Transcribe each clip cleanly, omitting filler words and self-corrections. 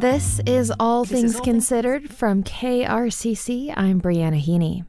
This is All Things Considered from KRCC. I'm Brianna Heaney.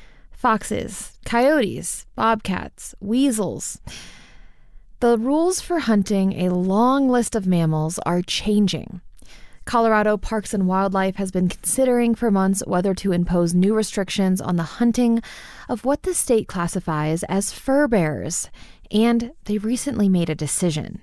Foxes, coyotes, bobcats, weasels. The rules for hunting a long list of mammals are changing. Colorado Parks and Wildlife has been considering for months whether to impose new restrictions on the hunting of what the state classifies as fur bearers, and they recently made a decision.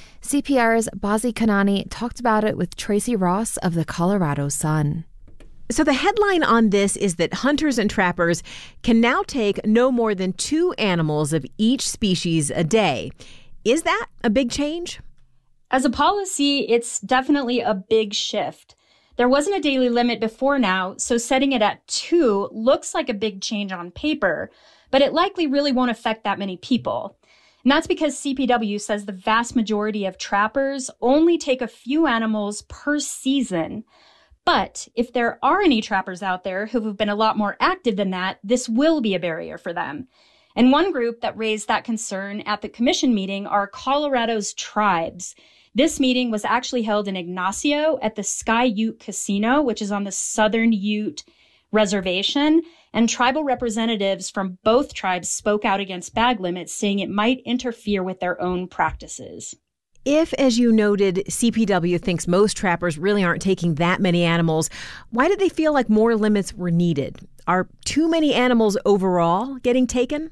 CPR's Bazi Kanani talked about it with Tracy Ross of the Colorado Sun. So the headline on this is that hunters and trappers can now take no more than 2 animals of each species a day. Is that a big change? As a policy, it's definitely a big shift. There wasn't a daily limit before now, so setting it at 2 looks like a big change on paper, but it likely really won't affect that many people. And that's because CPW says the vast majority of trappers only take a few animals per season. But if there are any trappers out there who have been a lot more active than that, this will be a barrier for them. And one group that raised that concern at the commission meeting are Colorado's tribes. This meeting was actually held in Ignacio at the Sky Ute Casino, which is on the Southern Ute Reservation. And tribal representatives from both tribes spoke out against bag limits, saying it might interfere with their own practices. If, as you noted, CPW thinks most trappers really aren't taking that many animals, why did they feel like more limits were needed? Are too many animals overall getting taken?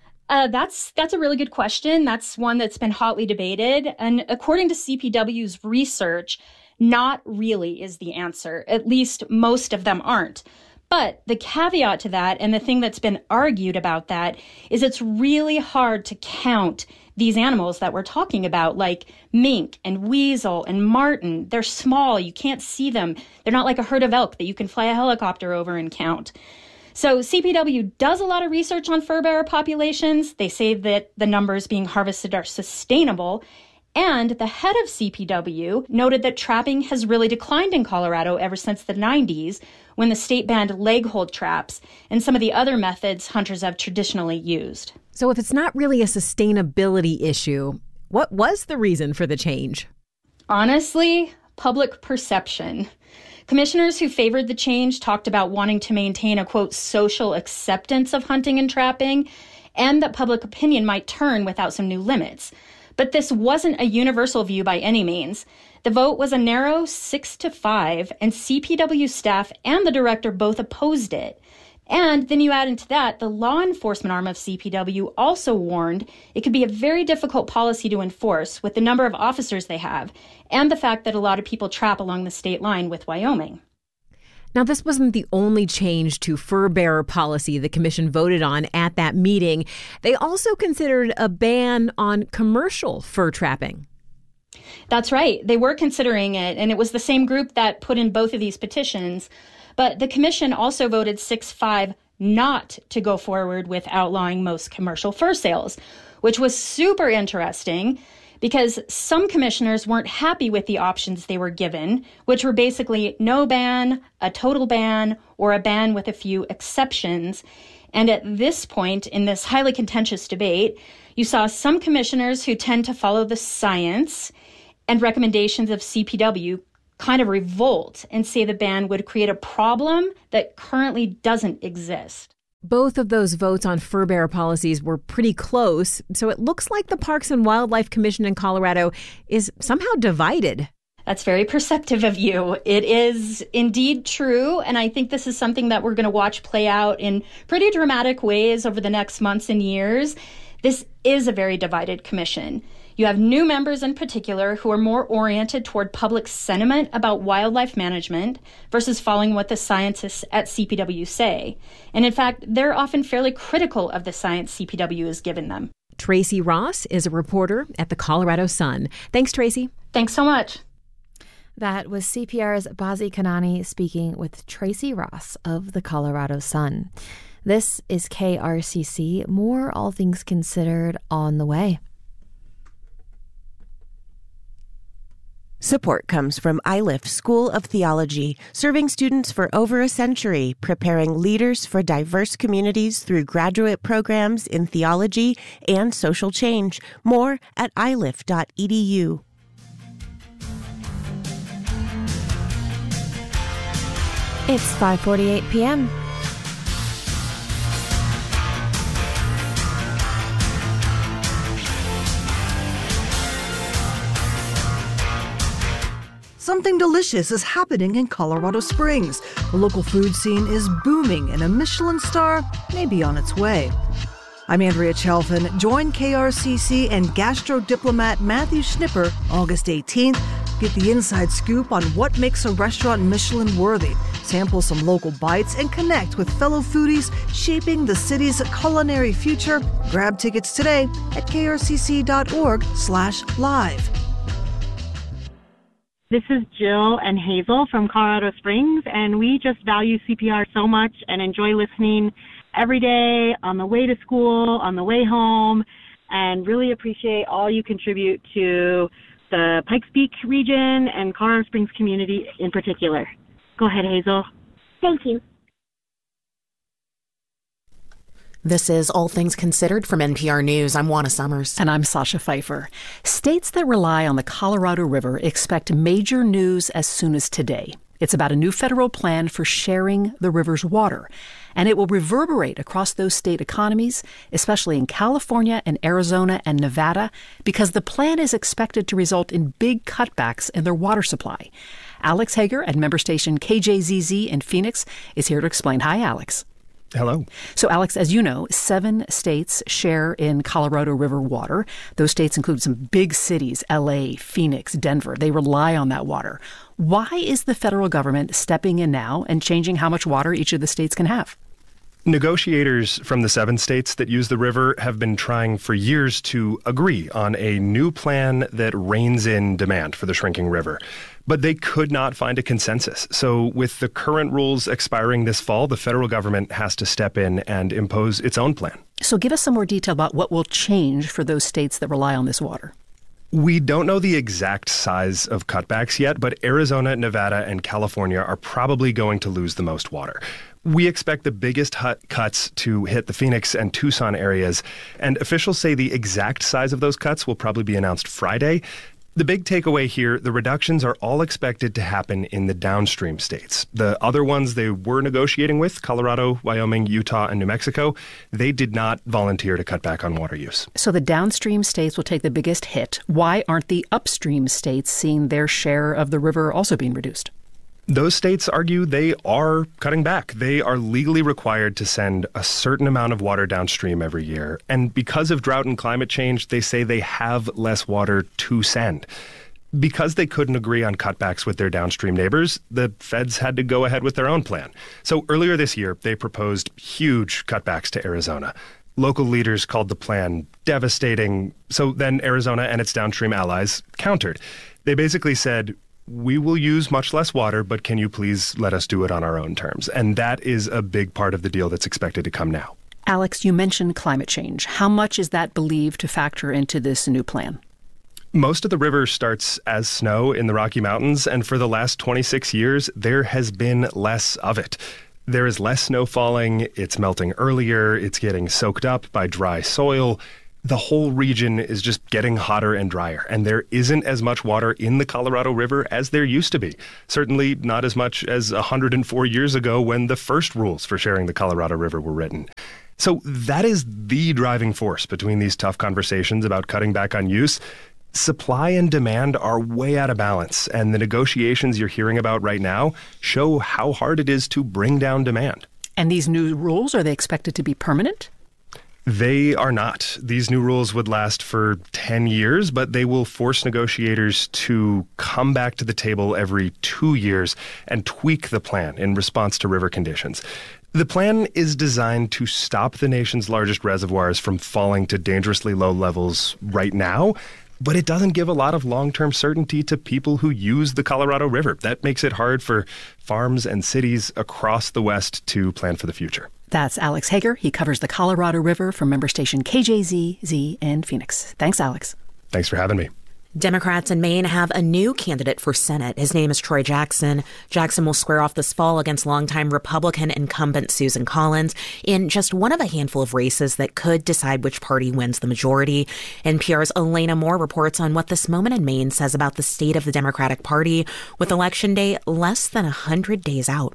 That's a really good question. That's one that's been hotly debated. And according to CPW's research, not really is the answer. At least most of them aren't. But the caveat to that, and the thing that's been argued about that, is it's really hard to count these animals that we're talking about, like mink and weasel and marten. They're small. You can't see them. They're not like a herd of elk that you can fly a helicopter over and count. So CPW does a lot of research on fur bearer populations. They say that the numbers being harvested are sustainable. And the head of CPW noted that trapping has really declined in Colorado ever since the 90s, when the state banned leg hold traps and some of the other methods hunters have traditionally used. So if it's not really a sustainability issue, what was the reason for the change? Honestly, public perception. Commissioners who favored the change talked about wanting to maintain a, quote, social acceptance of hunting and trapping, and that public opinion might turn without some new limits. But this wasn't a universal view by any means. The vote was a narrow 6-5, and CPW staff and the director both opposed it. And then you add into that, the law enforcement arm of CPW also warned it could be a very difficult policy to enforce with the number of officers they have, and the fact that a lot of people trap along the state line with Wyoming. Now, this wasn't the only change to fur bearer policy the commission voted on at that meeting. They also considered a ban on commercial fur trapping. That's right. They were considering it, and it was the same group that put in both of these petitions. But the commission also voted 6-5 not to go forward with outlawing most commercial fur sales, which was super interesting because some commissioners weren't happy with the options they were given, which were basically no ban, a total ban, or a ban with a few exceptions. And at this point in this highly contentious debate, you saw some commissioners who tend to follow the science and recommendations of CPW kind of revolt and say the ban would create a problem that currently doesn't exist. Both of those votes on fur bearer policies were pretty close, so it looks like the Parks and Wildlife Commission in Colorado is somehow divided. That's very perceptive of you. It is indeed true, and I think this is something that we're going to watch play out in pretty dramatic ways over the next months and years. This is a very divided commission. You have new members in particular who are more oriented toward public sentiment about wildlife management versus following what the scientists at CPW say. And in fact, they're often fairly critical of the science CPW has given them. Tracy Ross is a reporter at the Colorado Sun. Thanks, Tracy. Thanks so much. That was CPR's Bazi Kanani speaking with Tracy Ross of the Colorado Sun. This is KRCC. More All Things Considered on the way. Support comes from ILIF School of Theology, serving students for over a century, preparing leaders for diverse communities through graduate programs in theology and social change. More at ilif.edu. It's 5:48 p.m. Something delicious is happening in Colorado Springs. The local food scene is booming, and a Michelin star may be on its way. I'm Andrea Chalfin. Join KRCC and gastro diplomat Matthew Schnipper August 18th. Get the inside scoop on what makes a restaurant Michelin worthy. Sample some local bites and connect with fellow foodies shaping the city's culinary future. Grab tickets today at krcc.org/live. This is Jill and Hazel from Colorado Springs, and we just value CPR so much and enjoy listening every day on the way to school, on the way home, and really appreciate all you contribute to the Pikes Peak region and Colorado Springs community in particular. Go ahead, Hazel. Thank you. This is All Things Considered from NPR News. I'm Juana Summers. And I'm Sasha Pfeiffer. States that rely on the Colorado River expect major news as soon as today. It's about a new federal plan for sharing the river's water. And it will reverberate across those state economies, especially in California and Arizona and Nevada, because the plan is expected to result in big cutbacks in their water supply. Alex Hager at member station KJZZ in Phoenix is here to explain. Hi, Alex. Hello. So, Alex, as you know, 7 states share in Colorado River water. Those states include some big cities, LA, Phoenix, Denver. They rely on that water. Why is the federal government stepping in now and changing how much water each of the states can have? Negotiators from the 7 states that use the river have been trying for years to agree on a new plan that reins in demand for the shrinking river. But they could not find a consensus. So with the current rules expiring this fall, the federal government has to step in and impose its own plan. So give us some more detail about what will change for those states that rely on this water. We don't know the exact size of cutbacks yet, but Arizona, Nevada, and California are probably going to lose the most water. We expect the biggest cuts to hit the Phoenix and Tucson areas, and officials say the exact size of those cuts will probably be announced Friday. The big takeaway here, the reductions are all expected to happen in the downstream states. The other ones they were negotiating with, Colorado, Wyoming, Utah, and New Mexico, they did not volunteer to cut back on water use. So the downstream states will take the biggest hit. Why aren't the upstream states seeing their share of the river also being reduced? Those states argue they are cutting back. They are legally required to send a certain amount of water downstream every year. And because of drought and climate change, they say they have less water to send. Because they couldn't agree on cutbacks with their downstream neighbors, the feds had to go ahead with their own plan. So earlier this year, they proposed huge cutbacks to Arizona. Local leaders called the plan devastating. So then Arizona and its downstream allies countered. They basically said, we will use much less water, but can you please let us do it on our own terms? And that is a big part of the deal that's expected to come now. Alex, you mentioned climate change. How much is that believed to factor into this new plan? Most of the river starts as snow in the Rocky Mountains, and for the last 26 years, there has been less of it. There is less snow falling, it's melting earlier, it's getting soaked up by dry soil. The whole region is just getting hotter and drier, and there isn't as much water in the Colorado River as there used to be. Certainly not as much as 104 years ago when the first rules for sharing the Colorado River were written. So that is the driving force between these tough conversations about cutting back on use. Supply and demand are way out of balance, and the negotiations you're hearing about right now show how hard it is to bring down demand. And these new rules, are they expected to be permanent? They are not. These new rules would last for 10 years, but they will force negotiators to come back to the table every 2 years and tweak the plan in response to river conditions. The plan is designed to stop the nation's largest reservoirs from falling to dangerously low levels right now, but it doesn't give a lot of long-term certainty to people who use the Colorado River. That makes it hard for farms and cities across the West to plan for the future. That's Alex Hager. He covers the Colorado River from member station KJZZ in Phoenix. Thanks, Alex. Thanks for having me. Democrats in Maine have a new candidate for Senate. His name is Troy Jackson. Jackson will square off this fall against longtime Republican incumbent Susan Collins in just one of a handful of races that could decide which party wins the majority. NPR's Elena Moore reports on what this moment in Maine says about the state of the Democratic Party with Election Day less than 100 days out.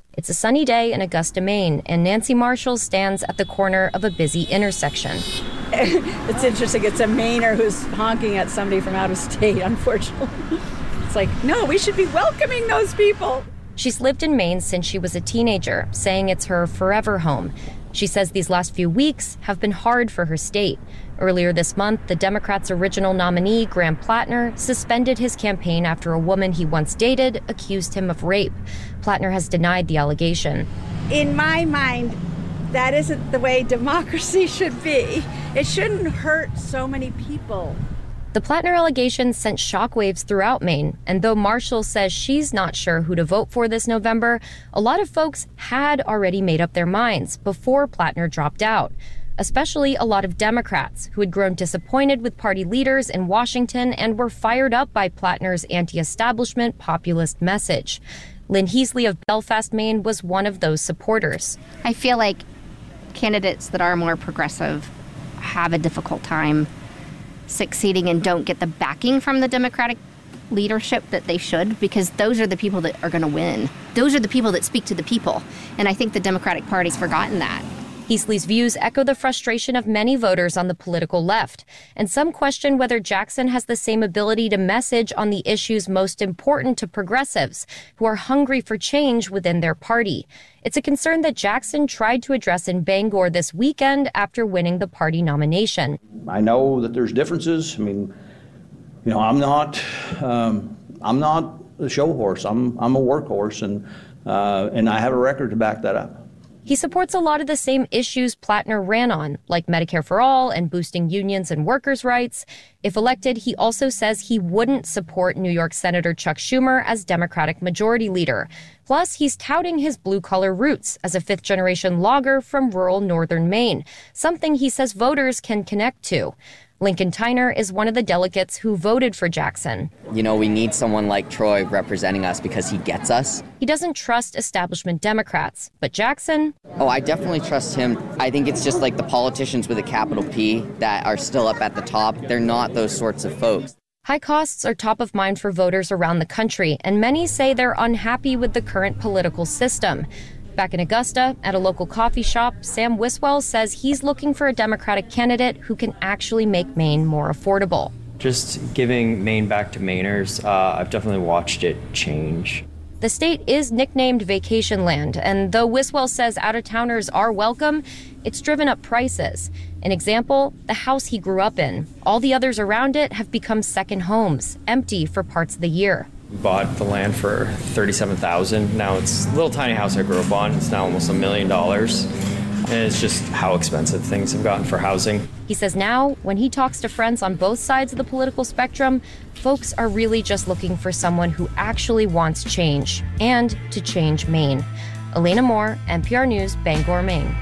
It's a sunny day in Augusta, Maine, and Nancy Marshall stands at the corner of a busy intersection. It's interesting. It's a Mainer who's honking at somebody from out of state, unfortunately. It's like, no, we should be welcoming those people. She's lived in Maine since she was a teenager, saying it's her forever home. She says these last few weeks have been hard for her state. Earlier this month, the Democrats' original nominee, Graham Plattner, suspended his campaign after a woman he once dated accused him of rape. Plattner has denied the allegation. In my mind, that isn't the way democracy should be. It shouldn't hurt so many people. The Plattner allegation sent shockwaves throughout Maine, and though Marshall says she's not sure who to vote for this November, a lot of folks had already made up their minds before Plattner dropped out, especially a lot of Democrats who had grown disappointed with party leaders in Washington and were fired up by Plattner's anti-establishment populist message. Lynn Heasley of Belfast, Maine was one of those supporters. I feel like candidates that are more progressive have a difficult time succeeding and don't get the backing from the Democratic leadership that they should, because those are the people that are going to win. Those are the people that speak to the people. And I think the Democratic Party's forgotten that. Heasley's views echo the frustration of many voters on the political left, and some question whether Jackson has the same ability to message on the issues most important to progressives who are hungry for change within their party. It's a concern that Jackson tried to address in Bangor this weekend after winning the party nomination. I know that there's differences. I mean, you know, I'm not a show horse. I'm a workhorse, and I have a record to back that up. He supports a lot of the same issues Plattner ran on, like Medicare for All and boosting unions and workers' rights. If elected, he also says he wouldn't support New York Senator Chuck Schumer as Democratic Majority Leader. Plus, he's touting his blue-collar roots as a fifth-generation logger from rural northern Maine, something he says voters can connect to. Lincoln Tyner is one of the delegates who voted for Jackson. You know, we need someone like Troy representing us because he gets us. He doesn't trust establishment Democrats, but Jackson... Oh, I definitely trust him. I think it's just like the politicians with a capital P that are still up at the top. They're not those sorts of folks. High costs are top of mind for voters around the country, and many say they're unhappy with the current political system. Back in Augusta, at a local coffee shop, Sam Wiswell says he's looking for a Democratic candidate who can actually make Maine more affordable. Just giving Maine back to Mainers, I've definitely watched it change. The state is nicknamed Vacation Land, and though Wiswell says out-of-towners are welcome, it's driven up prices. An example, the house he grew up in. All the others around it have become second homes, empty for parts of the year. We bought the land for $37,000. Now it's a little tiny house I grew up on. It's now almost $1 million. And it's just how expensive things have gotten for housing. He says now, when he talks to friends on both sides of the political spectrum, folks are really just looking for someone who actually wants change, and to change Maine. Elena Moore, NPR News, Bangor, Maine.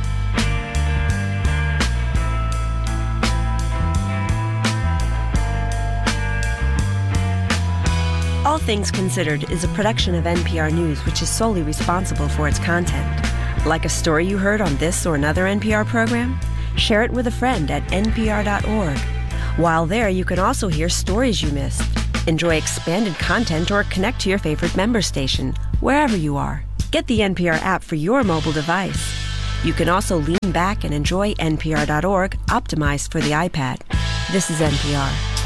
All Things Considered is a production of NPR News, which is solely responsible for its content. Like a story you heard on this or another NPR program? Share it with a friend at npr.org. While there, you can also hear stories you missed, enjoy expanded content, or connect to your favorite member station, wherever you are. Get the NPR app for your mobile device. You can also lean back and enjoy npr.org, optimized for the iPad. This is NPR.